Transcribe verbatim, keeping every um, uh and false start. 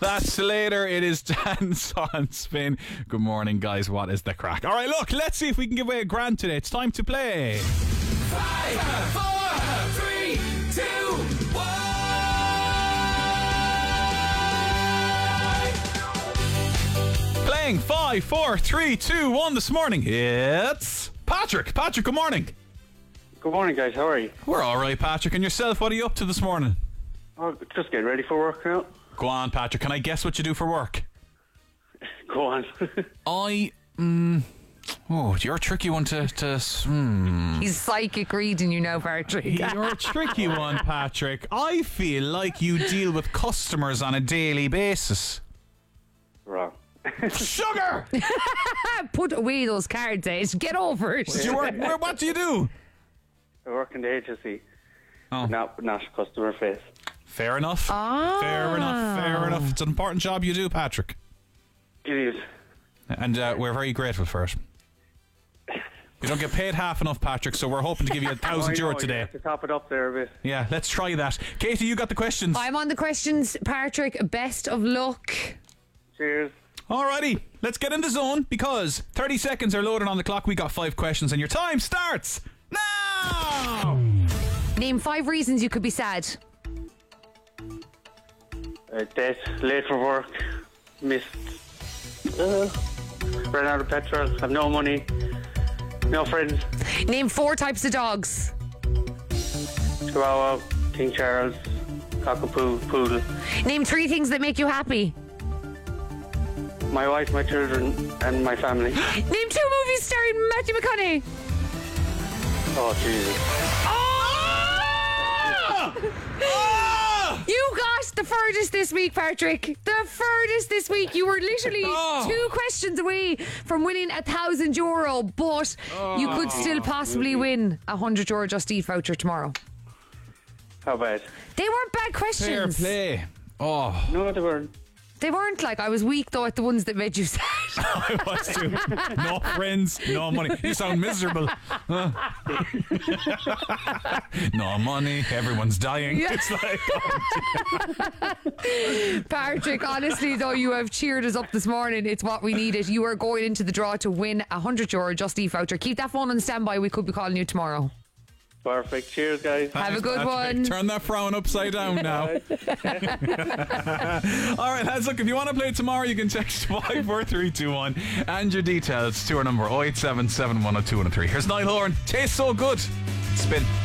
That's later. It is Dance on Spin. Good morning, guys. What is the crack? All right, look, let's see if we can give away a grand today. It's time to play. Five, four, three, two, one. Playing five, four, three, two, one this morning. It's Patrick. Patrick, good morning. Good morning, guys. How are you? We're all right, Patrick. And yourself, what are you up to this morning? Oh, just getting ready for work now. Go on, Patrick. Can I guess what you do for work? Go on. I... Mm, oh, you're a tricky one to... to hmm. He's psychic reading you now, Patrick. You're a tricky one, Patrick. I feel like you deal with customers on a daily basis. Wrong. Sugar! Put away those cards, Ed. Get over it. Do you work, where, what do you do? I work in the agency. Oh. Not, not customer face. Fair enough. Ah. Fair enough. Fair enough. It's an important job you do, Patrick. It is. And uh, we're very grateful for it. You don't get paid half enough, Patrick, so we're hoping to give you a thousand euro today. You have to top it up there a bit. Yeah, let's try that. Katie, you got the questions. I'm on the questions, Patrick. Best of luck. Cheers. Alrighty, let's get in the zone because thirty seconds are loaded on the clock. We got five questions and your time starts now! Name five reasons you could be sad. Uh, debt, late for work, missed, uh, ran out of petrol, have no money, no friends. Name four types of dogs. Chihuahua, King Charles, Cockapoo, Poodle. Name three things that make you happy. My wife, my children, and my family. Name two movies starring Matthew McConaughey. Oh, Jesus. You got the furthest this week, Patrick. The furthest this week. You were literally Oh. two questions away from winning a thousand euro, but you could still possibly win a hundred euro Just Eat voucher tomorrow. How bad? They weren't bad Fair questions. play. Oh, No, they weren't. They weren't like I was weak though at the ones that made you sad. I was too. No friends, no money. You sound miserable. Huh? No money, everyone's dying. Yeah. It's like, Patrick, honestly though, you have cheered us up this morning. It's what we needed. You are going into the draw to win a hundred euro Just Eat voucher. Keep that phone on standby. We could be calling you tomorrow. Perfect. Cheers, guys. Have a good Patrick, one. Turn that frown upside down now. All right, lads, look, if you want to play tomorrow, you can text five four three two one and your details to our number oh eight seven seven one oh two one oh three. Here's Niall Horan. Tastes so good. Spin.